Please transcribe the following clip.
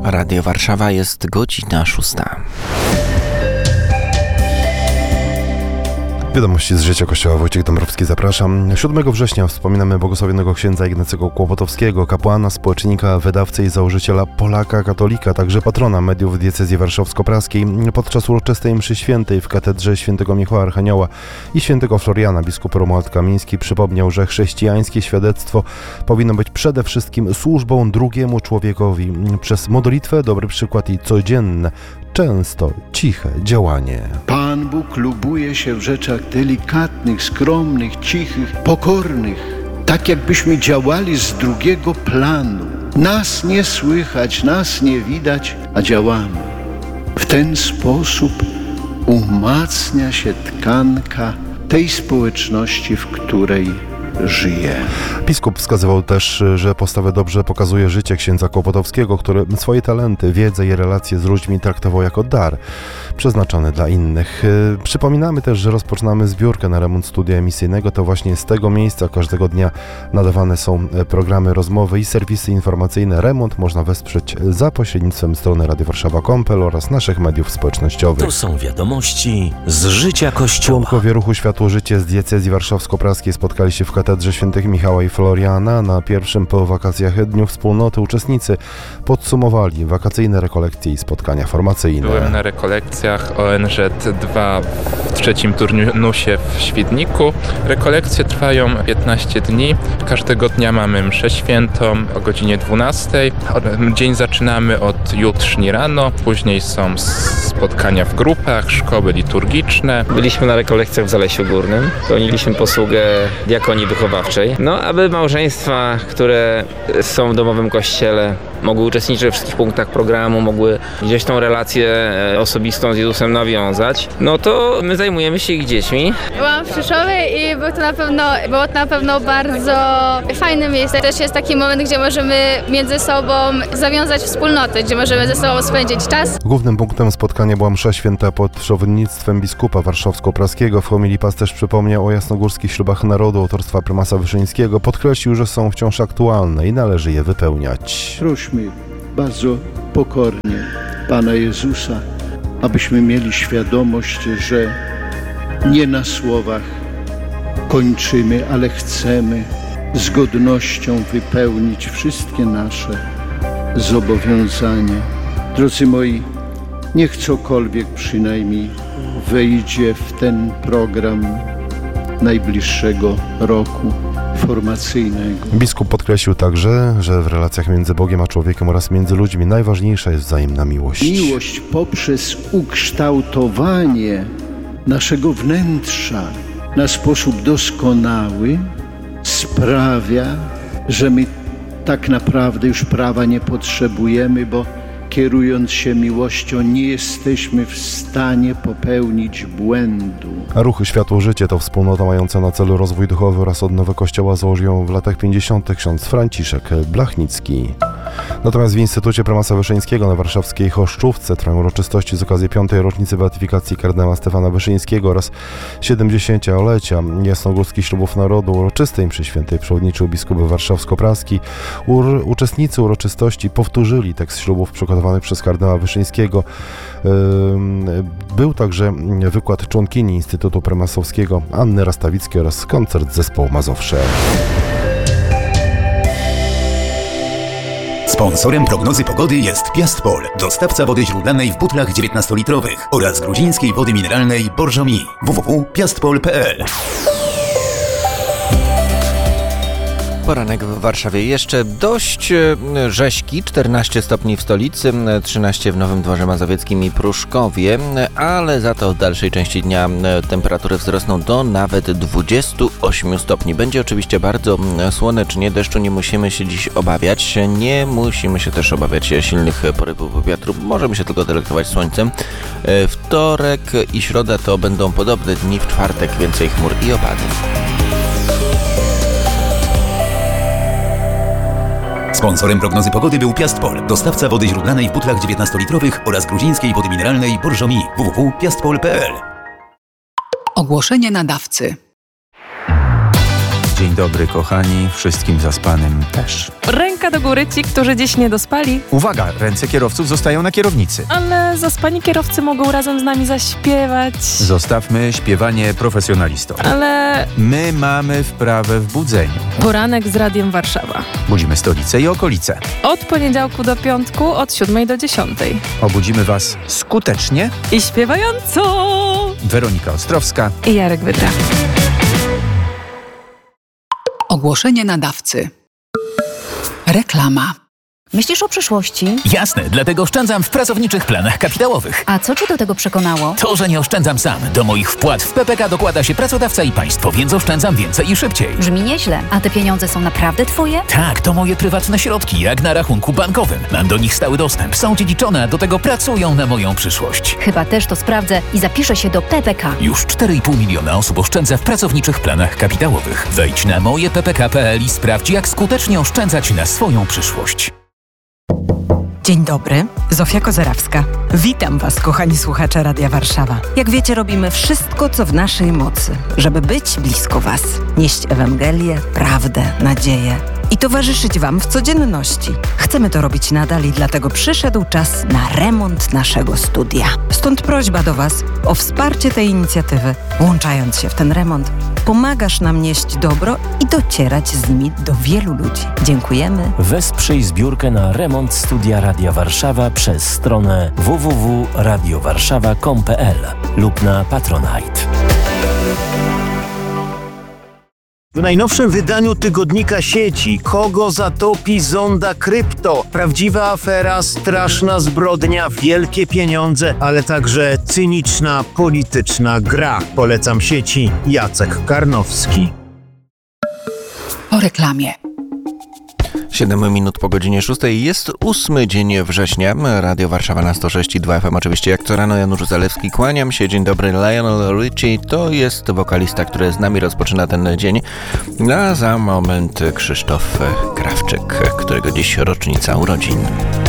Radio Warszawa, jest godzina 6. Wiadomości z życia Kościoła. Wojciech Dąbrowski, zapraszam. 7 września wspominamy błogosławionego księdza Ignacego Kłopotowskiego, kapłana, społecznika, wydawcę i założyciela Polaka Katolika, także patrona mediów diecezji warszawsko-praskiej. Podczas uroczystej mszy świętej w katedrze świętego Michała Archanioła i świętego Floriana biskup Romuald Kamiński przypomniał, że chrześcijańskie świadectwo powinno być przede wszystkim służbą drugiemu człowiekowi. Przez modlitwę, dobry przykład i codzienne, często ciche działanie. Pan Bóg lubuje się w rzeczach delikatnych, skromnych, cichych, pokornych. Tak jakbyśmy działali z drugiego planu. Nas nie słychać, nas nie widać, a działamy. W ten sposób umacnia się tkanka tej społeczności, w której żyje. Biskup wskazywał też, że postawę dobrze pokazuje życie księdza Kłopotowskiego, który swoje talenty, wiedzę i relacje z ludźmi traktował jako dar przeznaczony dla innych. Przypominamy też, że rozpoczynamy zbiórkę na remont studia emisyjnego. To właśnie z tego miejsca każdego dnia nadawane są programy rozmowy i serwisy informacyjne. Remont można wesprzeć za pośrednictwem strony radiowarszawa.pl oraz naszych mediów społecznościowych. To są wiadomości z życia Kościoła. Członkowie ruchu Światło-Życie z diecezji warszawsko-praskiej spotkali się w katedrze świętych Michała i Floriana. Na pierwszym po wakacjach Dniu Wspólnoty uczestnicy podsumowali wakacyjne rekolekcje i spotkania formacyjne. Byłem na rekolekcjach ONZ 2 w trzecim turnusie w Świdniku. Rekolekcje trwają 15 dni. Każdego dnia mamy mszę świętą o godzinie 12. Dzień zaczynamy od jutrzni rano. Później są spotkania w grupach, szkoły liturgiczne. Byliśmy na rekolekcjach w Zalesiu Górnym. Pełniliśmy posługę diakonii wychowawczej. Aby małżeństwa, które są w domowym kościele, mogły uczestniczyć we wszystkich punktach programu, mogły gdzieś tą relację osobistą z Jezusem nawiązać, to my zajmujemy się ich dziećmi. Byłam w Rzeszowie i było to na pewno bardzo fajne miejsce. Też jest taki moment, gdzie możemy między sobą zawiązać wspólnotę, gdzie możemy ze sobą spędzić czas. Głównym punktem spotkania była msza święta pod przewodnictwem biskupa warszawsko-praskiego. W homilii pasterz przypomniał o jasnogórskich ślubach narodu autorstwa prymasa Wyszyńskiego. Podkreślił, że są wciąż aktualne i należy je wypełniać. Prośmy bardzo pokornie Pana Jezusa, abyśmy mieli świadomość, że nie na słowach kończymy, ale chcemy z godnością wypełnić wszystkie nasze zobowiązania. Drodzy moi, niech cokolwiek przynajmniej wejdzie w ten program najbliższego roku formacyjnego. Biskup podkreślił także, że w relacjach między Bogiem a człowiekiem oraz między ludźmi najważniejsza jest wzajemna miłość. Miłość poprzez ukształtowanie naszego wnętrza na sposób doskonały sprawia, że my tak naprawdę już prawa nie potrzebujemy, bo kierując się miłością nie jesteśmy w stanie popełnić błędu. A ruch Światło-Życie to wspólnota mająca na celu rozwój duchowy oraz odnowę Kościoła założył ją w latach 50. ksiądz Franciszek Blachnicki. Natomiast w Instytucie Prymasa Wyszyńskiego na warszawskiej Choszczówce trwają uroczystości z okazji 5. rocznicy beatyfikacji kardynała Stefana Wyszyńskiego oraz 70-lecia jasnogórskich ślubów narodu. Uroczystej mszy świętej przewodniczył biskup warszawsko-praski. Uczestnicy uroczystości powtórzyli tekst ślubów przygotowany przez kardynała Wyszyńskiego. Był także wykład członkini Instytutu Prymasowskiego Anny Rastawickiej oraz koncert zespołu Mazowsze. Sponsorem prognozy pogody jest Piastpol, dostawca wody źródlanej w butlach 19-litrowych oraz gruzińskiej wody mineralnej Borżomi. www.piastpol.pl. Poranek w Warszawie jeszcze dość rześki, 14 stopni w stolicy, 13 w Nowym Dworze Mazowieckim i Pruszkowie, ale za to w dalszej części dnia temperatury wzrosną do nawet 28 stopni. Będzie oczywiście bardzo słonecznie, deszczu nie musimy się dziś obawiać, nie musimy się też obawiać silnych porywów wiatru, możemy się tylko delektować słońcem. Wtorek i środa to będą podobne dni, w czwartek więcej chmur i opady. Sponsorem prognozy pogody był Piastpol, dostawca wody źródlanej w butlach 19-litrowych oraz gruzińskiej wody mineralnej Borżomi. www.piastpol.pl. Ogłoszenie nadawcy. Dzień dobry, kochani, wszystkim zaspanym też. Ręka do góry ci, którzy dziś nie dospali. Uwaga, ręce kierowców zostają na kierownicy. Ale zaspani kierowcy mogą razem z nami zaśpiewać. Zostawmy śpiewanie profesjonalistom. Ale My mamy wprawę w budzeniu. poranek z Radiem Warszawa. Budzimy stolicę i okolice. Od poniedziałku do piątku, od 7 do 10. Obudzimy was skutecznie. I śpiewająco! Weronika Ostrowska. I Jarek Wydra. Ogłoszenie nadawcy. Reklama. Myślisz o przyszłości? Jasne, dlatego oszczędzam w pracowniczych planach kapitałowych. A co cię do tego przekonało? To, że nie oszczędzam sam. Do moich wpłat w PPK dokłada się pracodawca i państwo, więc oszczędzam więcej i szybciej. Brzmi nieźle. A te pieniądze są naprawdę twoje? Tak, to moje prywatne środki, jak na rachunku bankowym. Mam do nich stały dostęp, są dziedziczone, a do tego pracują na moją przyszłość. Chyba też to sprawdzę i zapiszę się do PPK. Już 4,5 miliona osób oszczędza w pracowniczych planach kapitałowych. Wejdź na mojeppk.pl i sprawdź, jak skutecznie oszczędzać na swoją przyszłość. Dzień dobry, Zofia Kozerawska. Witam Was, kochani słuchacze Radia Warszawa. Jak wiecie, robimy wszystko, co w naszej mocy, żeby być blisko Was, nieść Ewangelię, prawdę, nadzieję i towarzyszyć Wam w codzienności. Chcemy to robić nadal i dlatego przyszedł czas na remont naszego studia. Stąd prośba do Was o wsparcie tej inicjatywy. Włączając się w ten remont, pomagasz nam nieść dobro i docierać z nimi do wielu ludzi. Dziękujemy. Wesprzyj zbiórkę na remont studia Radia Warszawa przez stronę www.radiowarszawa.com.pl lub na Patronite. W najnowszym wydaniu tygodnika sieci kogo zatopi zonda krypto? Prawdziwa afera, straszna zbrodnia, wielkie pieniądze, ale także cyniczna, polityczna gra. Polecam sieci. Jacek Karnowski. Po reklamie. 7 minut po godzinie 6. Jest 8 dzień września. Radio Warszawa na 106,2 FM. Oczywiście jak co rano Janusz Zalewski. Kłaniam się. Dzień dobry. Lionel Richie to jest wokalista, który z nami rozpoczyna ten dzień. A za moment Krzysztof Krawczyk, którego dziś rocznica urodzin.